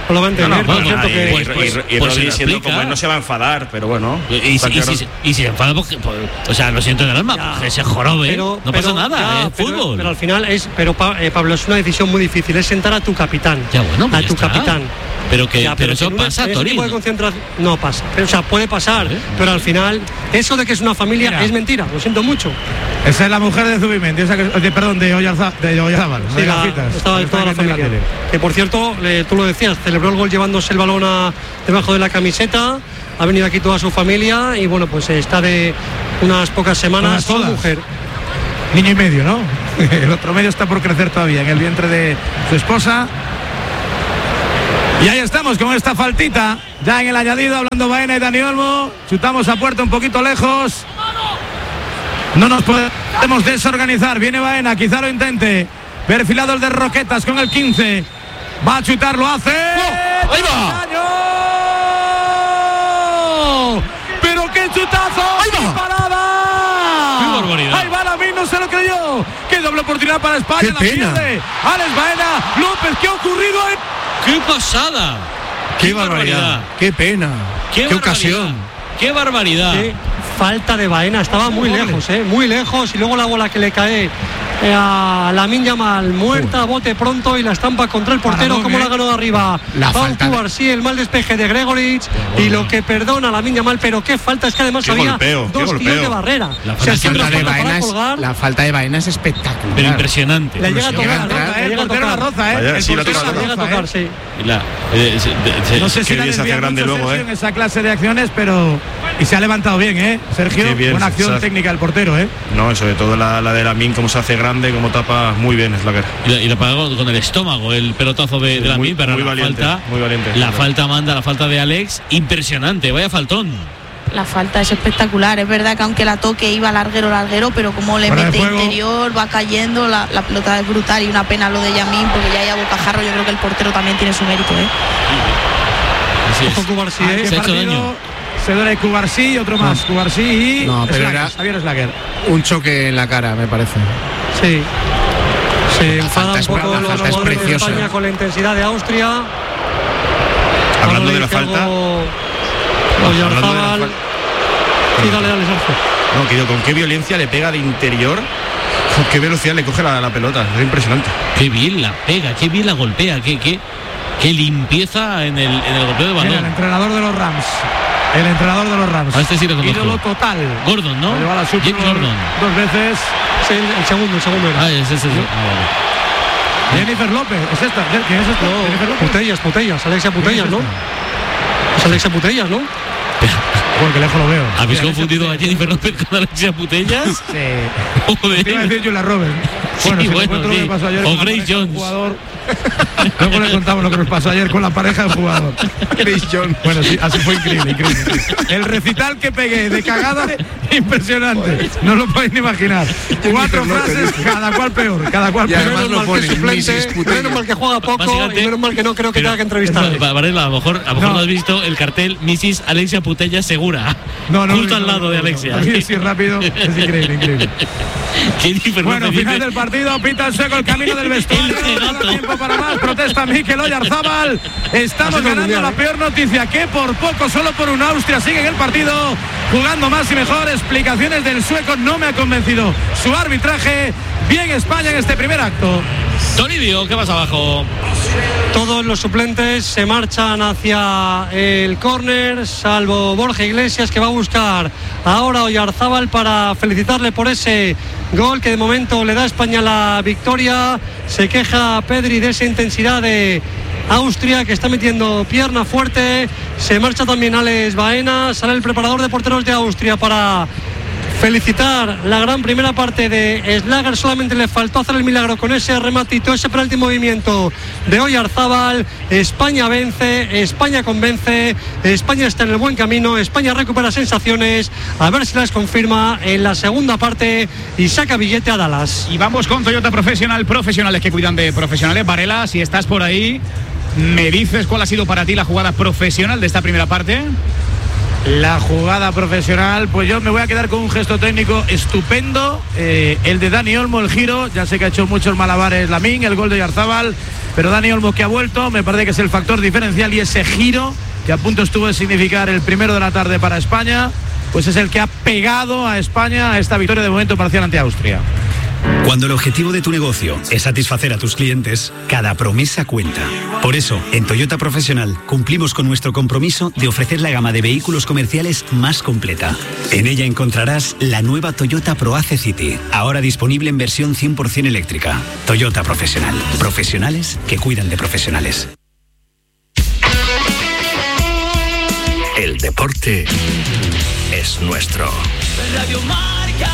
lo va a entender. No, no, por pues, cierto, y, que, y- pues, y- pues, y pues Rodri se siendo explica. como él no se va a enfadar, pero bueno. Y, y, está y, claro. si, y si se enfada, pues, pues, o sea, lo siento en el alma, Ya. que se jorobe, pero- no pero- pasa nada, ya, es pero- fútbol. Pero al final es, pero Pa- eh, Pablo, es una decisión muy difícil, es sentar a tu capitán. Ya, bueno, pues a ya tu está. capitán. Pero que, Ya, pero, eso en una- pasa, en ese tipo de Torín. concentración no pasa. Pero, o sea, puede pasar, ¿Eh? pero al final eso de que es una familia Mira. es mentira. Lo siento mucho. Esa es la mujer de Zubimendi, esa que, de, perdón, de Oyarza- de Oyarzábal. Sí, de la- Gafitas. estaba de toda la Está en familia. tele. Que por cierto, le- tú lo decías, celebró el gol llevándose el balón a- debajo de la camiseta. Ha venido aquí toda su familia y bueno, pues está de unas pocas semanas Todas, su todas. mujer. Niño y medio, ¿no? El otro medio está por crecer todavía en el vientre de su esposa. Y ahí estamos con esta faltita, ya en el añadido, hablando Baena y Dani Olmo. Chutamos a puerta un poquito lejos. No nos podemos desorganizar. Viene Baena, quizá lo intente. Perfilado el de Roquetas con el quince. Va a chutar, lo hace. ¡Ahí va! ¡Daño! ¡Pero qué chutazo! ¡Ahí va! ¡Qué parada! ¡Qué barbaridad! ¡Ahí va Lamin! No se lo creyó. ¡Qué doble oportunidad para España! ¡Qué la pena! pierde Alex Baena. López, ¿qué ha ocurrido? ahí? ¡Qué pasada! Qué barbaridad, qué pena, qué, barbaridad! ocasión. ¡Qué barbaridad! Qué falta de Baena, estaba muy Doble. lejos, ¿eh? Muy lejos. Y luego la bola que le cae eh, a Lamine Yamal, muerta, bote pronto y la estampa contra el portero. Paradón, ¿Cómo ¿eh? la ganó de arriba? La Pau falta de- Cubarsí, el mal despeje de Gregoric y lo que perdona Lamine Yamal, pero qué falta, es que además Qué había golpeo, qué dos tíos golpeo. de barrera. La O sea, falta siempre de falta Baena para es, colgar, la falta de Baena es espectacular. Pero impresionante. le llega a Llega tocar, a ¿no? tocar, Le ¿eh? llega El a portero la tocar. roza, ¿eh? Vaya, El sí, la portero toca, la Llega a roza, tocar, ¿eh? sí. La- eh, se- de- se- No sé si Qué la bien se hace desvía grande mucho luego, Sergio ¿eh? en esa clase de acciones, pero y se ha levantado bien, ¿eh? Sergio, Qué bien, buena acción se hace- técnica del portero, ¿eh? No, sobre todo la, la de Lamin, cómo se hace grande, cómo tapa muy bien Slacker. Y la, y la pagó con el estómago el pelotazo de, de la Muy- mí, pero muy la valiente, falta, muy valiente. la falta manda, la falta de Alex, impresionante, vaya faltón. La falta es espectacular. Es verdad que aunque la toque iba larguero, larguero, pero como le Fuera de mete juego. interior, va cayendo, la, la pelota es brutal y una pena lo de Yamin, porque ya hay a bocajarro. Yo creo que el portero también tiene su mérito, ¿eh? Así es. Ojo Cubarsí, Ay, ¿eh? qué se ha hecho partido. daño. Se duele Cubarsí y otro más. Cubarsí y No, pero Slager, era- Javier Slager. Un choque en la cara, me parece. Sí. Se La enfada falta un es- poco la los falta es jugadores de preciosa. España con la intensidad de Austria. Hablando Ahora de le la dice falta. algo Hablando de la Oyarzábal. falta. Sí, dale, dale, Sergio. No, que digo, con qué violencia le pega de interior, con qué velocidad le coge la, la pelota, es impresionante. Qué bien la pega, qué bien la golpea, qué, qué, qué limpieza en el, en el golpeo de Mira, el balón. entrenador de los Rams. El entrenador de los Rams. A este sí lo conozco. Ídolo total. Gordon, ¿no? Lo llevó a la Super James Bowl Gordon. dos veces. Sí, el, el segundo, el segundo era. Ah, es ese. Ah, Jennifer López. ¿Es esta? ¿Quién es esta? No, Jennifer López. Putellas, Putellas, Alexia Putellas, ¿no? Es Alexia Putellas, ¿no? Porque lejos lo veo. vale. ¿Habéis Mira, confundido a Jennifer López con Alexia Putellas? Sí. Joder. Te iba a decir Julia Roberts. Sí, Bueno, si me bueno, encuentro lo sí. que pasó ayer O con la Grace pareja del Jones. jugador. Luego le contamos lo que nos pasó ayer con la pareja del jugador. Grace Jones. Bueno, sí, así fue increíble, increíble. El recital que pegué de cagada, impresionante. No lo podéis ni imaginar. Cuatro frases, cada cual peor, cada cual Y peor. además Menos lo mal que pone, es suplente, Missus Putellas. menos mal que juega poco Básicamente- y menos mal que no creo que Pero- tenga que entrevistar. Va- Varela, a lo mejor, a lo mejor No. no has visto el cartel missus Alexia Putellas segura. No, no, Justo no, al no, lado no, de no, Alexia. no. Así, sí, rápido, es increíble, increíble. Jennifer Bueno, López final dice- del partido, pita el seco el camino del vestuario. El No da regato. tiempo para más, protesta Mikel Oyarzábal. Estamos Así es el ganando mundial, la ¿eh? peor noticia, que por poco, solo por un Austria sigue en el partido, jugando más y mejor. Explicaciones del sueco, no me ha convencido su arbitraje. Bien España en este primer acto. Toribio, ¿qué pasa abajo? Todos los suplentes se marchan hacia el córner, salvo Borja Iglesias, que va a buscar ahora Oyarzábal para felicitarle por ese gol que de momento le da a España la victoria. Se queja Pedri de esa intensidad de Austria, que está metiendo pierna fuerte. Se marcha también Alex Baena. Sale el preparador de porteros de Austria para felicitar la gran primera parte de Slager. Solamente le faltó hacer el milagro con ese rematito, ese penalti en movimiento de Oyarzábal. España vence, España convence, España está en el buen camino, España recupera sensaciones, a ver si las confirma en la segunda parte y saca billete a Dallas. Y vamos con Toyota Profesional, profesionales que cuidan de profesionales. Varela, si estás por ahí, ¿me dices cuál ha sido para ti la jugada profesional de esta primera parte? la jugada profesional. Pues yo me voy a quedar con un gesto técnico estupendo, eh, el de Dani Olmo, el giro. Ya sé que ha hecho muchos malabares Lamine, el gol de Oyarzábal, pero Dani Olmo que ha vuelto, me parece que es el factor diferencial, y ese giro que a punto estuvo de significar el primero de la tarde para España, pues es el que ha pegado a España a esta victoria de momento parcial ante Austria. Cuando el objetivo de tu negocio es satisfacer a tus clientes, cada promesa cuenta. Por eso, en Toyota Profesional cumplimos con nuestro compromiso de ofrecer la gama de vehículos comerciales más completa. En ella encontrarás la nueva Toyota ProAce City, ahora disponible en versión cien por ciento eléctrica. Toyota Profesional. Profesionales que cuidan de profesionales. El deporte es nuestro. Radio Marca.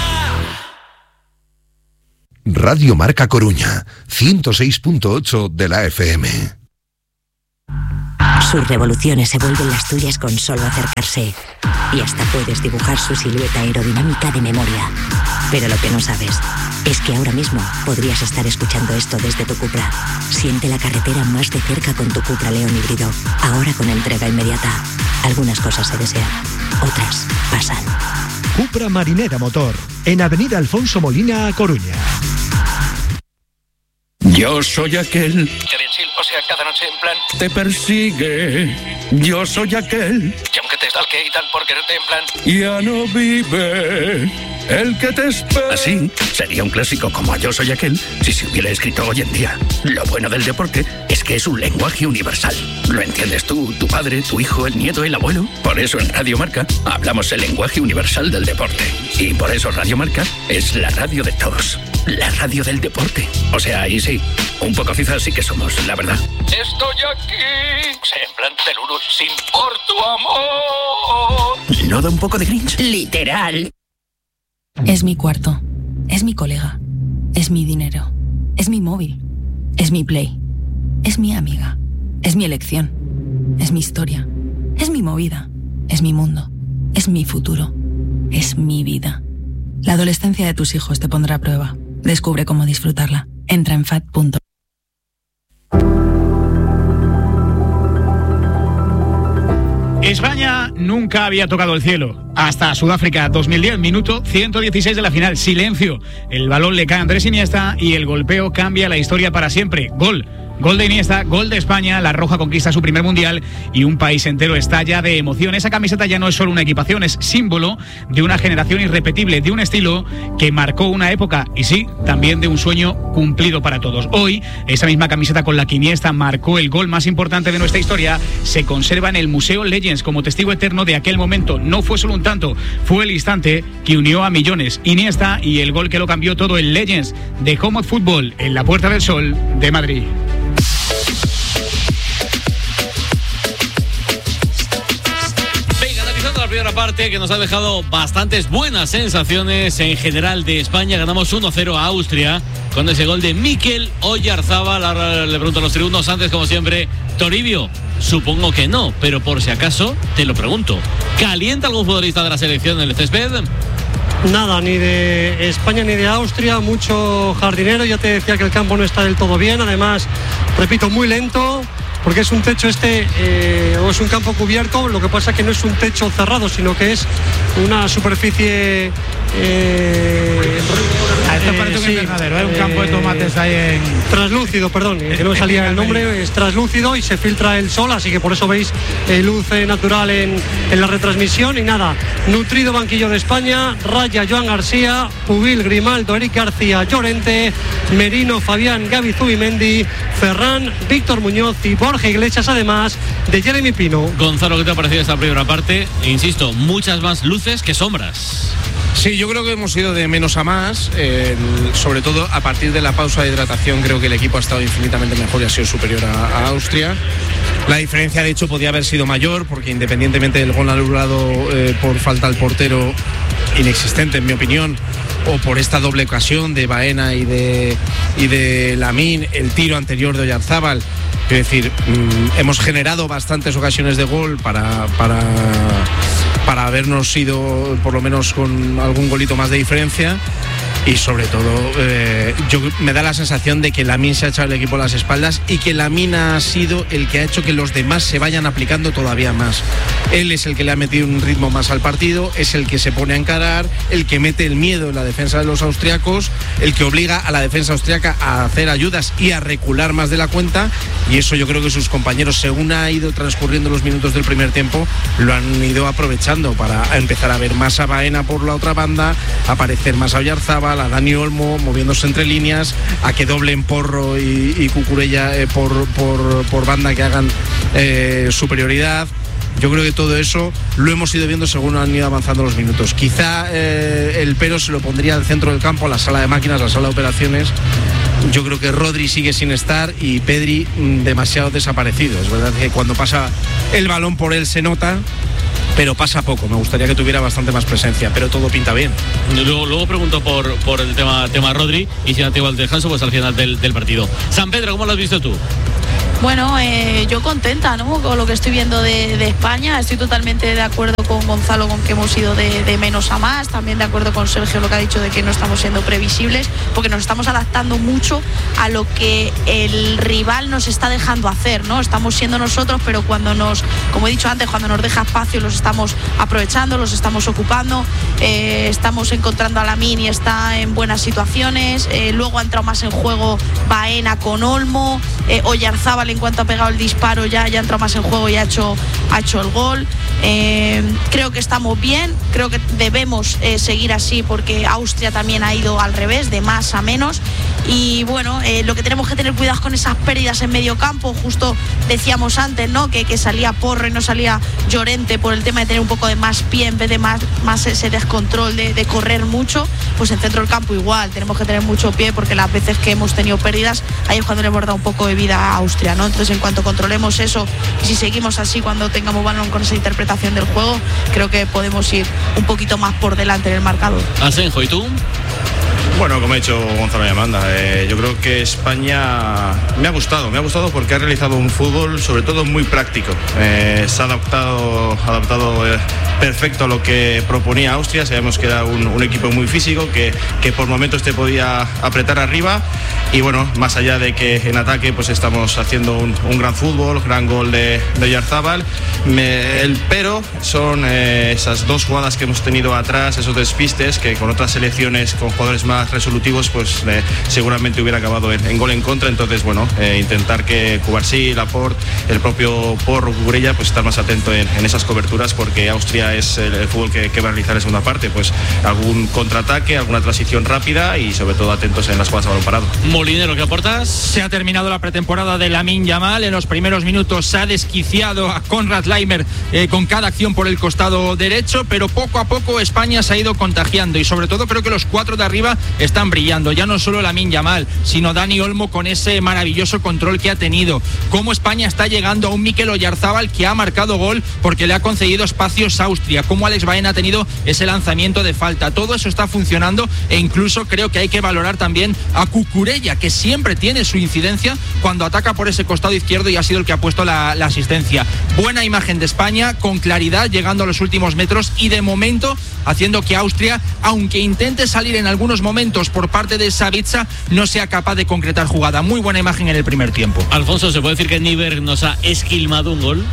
Radio Marca Coruña, ciento seis punto ocho de la F M. Sus revoluciones se vuelven las tuyas con solo acercarse. Y hasta puedes dibujar su silueta aerodinámica de memoria. Pero lo que no sabes es que ahora mismo podrías estar escuchando esto desde tu Cupra. Siente la carretera más de cerca con tu Cupra León híbrido. Ahora con entrega inmediata. Algunas cosas se desean, otras pasan. Cupra Marinera Motor, en Avenida Alfonso Molina, a Coruña. Yo soy aquel Que bien, sí, o sea, cada noche en plan te persigue. Yo soy aquel que aunque te stalke y tal por quererte en plan ya no vive. El que te espera. Así sería un clásico como Yo soy aquel si se hubiera escrito hoy en día. Lo bueno del deporte es que es un lenguaje universal. Lo entiendes tú, tu padre, tu hijo, el nieto, el abuelo. Por eso en Radio Marca hablamos el lenguaje universal del deporte. Y por eso Radio Marca es la radio de todos. La radio del deporte. O sea, ahí sí, un poco cizas sí que somos, la verdad. estoy aquí. O sea, en plan teluru, sin por tu amor. ¿No da un poco de cringe? Literal. Es mi cuarto, es mi colega, es mi dinero, es mi móvil, es mi Play, es mi amiga, es mi elección, es mi historia, es mi movida, es mi mundo, es mi futuro, es mi vida. La adolescencia de tus hijos te pondrá a prueba. Descubre cómo disfrutarla. Entra en fat punto com. España nunca había tocado el cielo. Hasta Sudáfrica dos mil diez, minuto ciento dieciséis de la final. Silencio. El balón le cae a Andrés Iniesta y el golpeo cambia la historia para siempre. Gol. Gol de Iniesta, gol de España, la roja conquista su primer mundial y un país entero estalla de emoción. Esa camiseta ya no es solo una equipación, es símbolo de una generación irrepetible, de un estilo que marcó una época y sí, también de un sueño cumplido para todos. Hoy, esa misma camiseta con la que Iniesta marcó el gol más importante de nuestra historia se conserva en el Museo Legends como testigo eterno de aquel momento. No fue solo un tanto, fue el instante que unió a millones. Iniesta y el gol que lo cambió todo, el Legends de Home of Football en la Puerta del Sol de Madrid. La primera parte que nos ha dejado bastantes buenas sensaciones en general de España. Ganamos uno cero a Austria con ese gol de Mikel Oyarzábal. Ahora le pregunto a los tribunos, antes como siempre, Toribio, supongo que no, pero por si acaso te lo pregunto, ¿calienta algún futbolista de la selección en el césped? Nada, ni de España ni de Austria, mucho jardinero. Ya te decía que el campo no está del todo bien, además, repito, muy lento, porque es un techo este, eh, o es un campo cubierto. Lo que pasa es que no es un techo cerrado, sino que es una superficie eh, esto parece un sí, invernadero, ¿eh? Un campo de tomates ahí en... Translúcido, perdón, que no me salía el nombre, es translúcido y se filtra el sol, así que por eso veis eh, luz eh, natural en, en la retransmisión. Y nada, nutrido banquillo de España, Raya, Joan García, Pubil, Grimaldo, Eric García, Llorente, Merino, Fabián, Gaby Zubimendi, Ferran, Víctor Muñoz y Borja Iglesias, además de Jeremy Pino. Gonzalo, ¿qué te ha parecido esta primera parte? Insisto, muchas más luces que sombras. Sí, yo creo que hemos ido de menos a más, eh, sobre todo a partir de la pausa de hidratación. Creo que el equipo ha estado infinitamente mejor y ha sido superior a, a Austria. La diferencia, de hecho, podía haber sido mayor, porque independientemente del gol anulado eh, por falta al portero, inexistente en mi opinión, o por esta doble ocasión de Baena y de, y de Lamine, el tiro anterior de Oyarzábal, es decir, mmm, hemos generado bastantes ocasiones de gol para... para para habernos ido por lo menos con algún golito más de diferencia, y sobre todo eh, yo me da la sensación de que Lamine se ha echado el equipo a las espaldas y que Lamine ha sido el que ha hecho que los demás se vayan aplicando todavía más. Él es el que le ha metido un ritmo más al partido, es el que se pone a encarar, el que mete el miedo en la defensa de los austriacos, el que obliga a la defensa austriaca a hacer ayudas y a recular más de la cuenta, y eso yo creo que sus compañeros, según ha ido transcurriendo los minutos del primer tiempo, lo han ido aprovechando para empezar a ver más a Baena por la otra banda, a aparecer más a Oyarzábal, a Dani Olmo moviéndose entre líneas, a que doblen Porro y, y Cucurella eh, por, por, por banda, que hagan eh, superioridad. Yo creo que todo eso lo hemos ido viendo según han ido avanzando los minutos. Quizá eh, el pero se lo pondría al centro del campo, a la sala de máquinas, a la sala de operaciones. Yo creo que Rodri sigue sin estar y Pedri mm, demasiado desaparecido. Es verdad que cuando pasa el balón por él se nota, pero pasa poco. Me gustaría que tuviera bastante más presencia, pero todo pinta bien. Luego, luego pregunto por, por el tema, tema Rodri, y si no te igual descanso, pues al final del, del partido. San Pedro, ¿cómo lo has visto tú? Bueno, eh, yo contenta, ¿no?, con lo que estoy viendo de, de España. Estoy totalmente de acuerdo con Gonzalo con que hemos ido de, de menos a más. También de acuerdo con Sergio lo que ha dicho de que no estamos siendo previsibles, porque nos estamos adaptando mucho a lo que el rival nos está dejando hacer, ¿no? Estamos siendo nosotros, pero cuando nos, como he dicho antes, cuando nos deja espacio los estamos aprovechando, los estamos ocupando. Eh, estamos encontrando a Lamine y está en buenas situaciones. Eh, luego ha entrado más en juego Baena con Olmo. Eh, Oyarzábal, en cuanto ha pegado el disparo, ya, ya ha entrado más en juego y ha hecho, ha hecho el gol. Eh, creo que estamos bien, creo que debemos eh, seguir así, porque Austria también ha ido al revés, de más a menos. Y bueno, eh, lo que tenemos que tener cuidado con esas pérdidas en medio campo. Justo decíamos antes, ¿no?, que, que salía Porro y no salía Llorente por el tema de tener un poco de más pie en vez de más, más ese descontrol de, de correr mucho. Pues en centro del campo igual, tenemos que tener mucho pie, porque las veces que hemos tenido pérdidas, ahí es cuando le hemos dado un poco de vida a Austria, ¿no? Entonces, en cuanto controlemos eso, y si seguimos así cuando tengamos balón con esa interpretación del juego, creo que podemos ir un poquito más por delante en el marcador. Asenjo, ¿y tú? Bueno, como ha dicho Gonzalo y Amanda, eh, yo creo que España me ha gustado, me ha gustado porque ha realizado un fútbol sobre todo muy práctico. Eh, se ha adaptado, adaptado eh, perfecto a lo que proponía Austria. Sabemos que era un, un equipo muy físico, que, que por momentos te podía apretar arriba. Y bueno, más allá de que en ataque pues estamos haciendo un, un gran fútbol, gran gol de, de Oyarzábal. Me, el pero son eh, esas dos jugadas que hemos tenido atrás, esos despistes que con otras selecciones, con jugadores más resolutivos, pues eh, seguramente hubiera acabado en, en gol en contra. Entonces, bueno, eh, intentar que Cubarsí, Laporte, el propio Porro, Cucurella, pues estar más atento en, en esas coberturas, porque Austria es el, el fútbol que, que va a realizar en segunda parte, pues algún contraataque, alguna transición rápida y sobre todo atentos en las jugadas a balón parado. Molinero, ¿qué aportas? Se ha terminado la pretemporada de Lamine Yamal. En los primeros minutos se ha desquiciado a Konrad Laimer eh, con cada acción por el costado derecho, pero poco a poco España se ha ido contagiando, y sobre todo creo que los cuatro de arriba están brillando. Ya no solo Lamine Yamal, sino Dani Olmo, con ese maravilloso control que ha tenido. Cómo España está llegando a un Mikel Oyarzábal que ha marcado gol porque le ha concedido espacios a Austria. Cómo Alex Baena ha tenido ese lanzamiento de falta. Todo eso está funcionando, e incluso creo que hay que valorar también a Cucurella, que siempre tiene su incidencia cuando ataca por ese costado izquierdo, y ha sido el que ha puesto la, la asistencia. Buena imagen de España, con claridad, llegando a los últimos metros, y de momento haciendo que Austria, aunque intente salir en algunos momentos por parte de Savitza, no sea capaz de concretar jugada. Muy buena imagen en el primer tiempo. Alfonso, ¿se puede decir que Nyberg nos ha esquilmado un gol?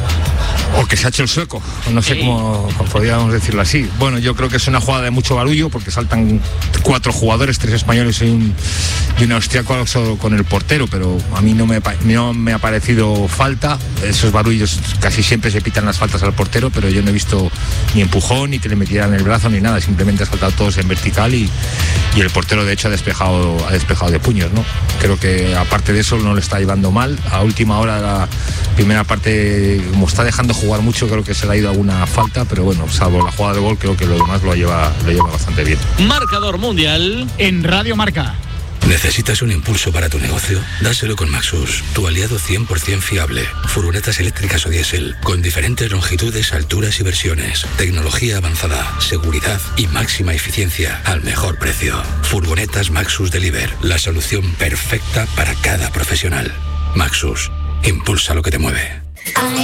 O que se ha hecho el sueco, no sé sí. cómo, cómo podríamos decirlo así. Bueno, yo creo que es una jugada de mucho barullo, porque saltan cuatro jugadores, tres españoles y un, y un austriaco con el portero, pero a mí no me, no me ha parecido falta. Esos barullos casi siempre se pitan las faltas al portero, pero yo no he visto ni empujón, ni que le metieran el brazo, ni nada. Simplemente ha saltado todos en vertical, y, y el portero de hecho ha despejado, ha despejado de puños, ¿no? Creo que aparte de eso no le está llevando mal. A última hora, la primera parte, como está dejando jugar mucho, creo que se le ha ido alguna falta, pero bueno, salvo la jugada de gol, creo que lo demás lo lleva, lo lleva bastante bien. Marcador mundial en Radio Marca. ¿Necesitas un impulso para tu negocio? Dáselo con Maxus, tu aliado cien por ciento fiable. Furgonetas eléctricas o diésel, con diferentes longitudes, alturas y versiones. Tecnología avanzada, seguridad y máxima eficiencia al mejor precio. Furgonetas Maxus Deliver, la solución perfecta para cada profesional. Maxus, impulsa lo que te mueve.